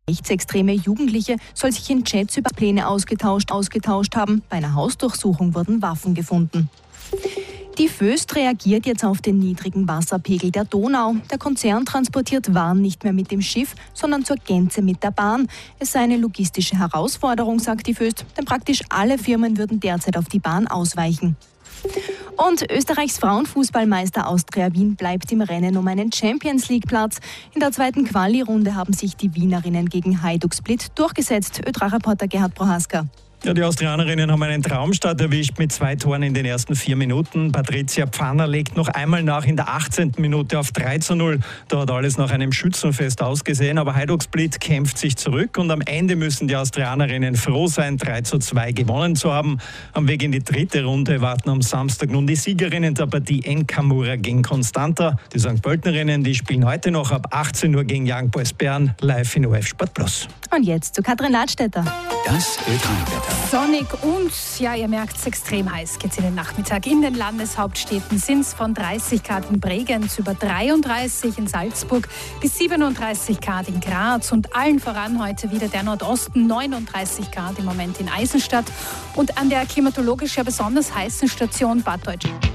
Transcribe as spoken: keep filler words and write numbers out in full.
Rechtsextreme Jugendliche soll sich in Chats über Pläne ausgetauscht, ausgetauscht haben. Bei einer Hausdurchsuchung wurden Waffen gefunden. Die Voest reagiert jetzt auf den niedrigen Wasserpegel der Donau. Der Konzern transportiert Waren nicht mehr mit dem Schiff, sondern zur Gänze mit der Bahn. Es sei eine logistische Herausforderung, sagt die Voest, denn praktisch alle Firmen würden derzeit auf die Bahn ausweichen. Und Österreichs Frauenfußballmeister Austria Wien bleibt im Rennen um einen Champions-League-Platz. In der zweiten Quali-Runde haben sich die Wienerinnen gegen Hajduk Split durchgesetzt. Ö-drei-Reporter Gerhard Prohaska. Ja, die Austrianerinnen haben einen Traumstart erwischt mit zwei Toren in den ersten vier Minuten. Patricia Pfanner legt noch einmal nach in der achtzehnten Minute auf drei zu null. Da hat alles nach einem Schützenfest ausgesehen, aber Hajduk Split kämpft sich zurück und am Ende müssen die Austrianerinnen froh sein, drei zu zwei gewonnen zu haben. Am Weg in die dritte Runde warten am Samstag nun die Siegerinnen der Partie N Camura gegen Constanta. Die Sankt Pöltenerinnen, die spielen heute noch ab achtzehn Uhr gegen Young Boys Bern live in O F Sport Plus. Und jetzt zu Katrin Ladstätter. Das Ö-drei-Wetter. Sonnig und, ja, ihr merkt es, extrem heiß geht es in den Nachmittag. In den Landeshauptstädten sind es von dreißig Grad in Bregenz über dreiunddreißig in Salzburg bis siebenunddreißig Grad in Graz und allen voran heute wieder der Nordosten, neununddreißig Grad im Moment in Eisenstadt und an der klimatologisch ja besonders heißen Station Bad Deutsch.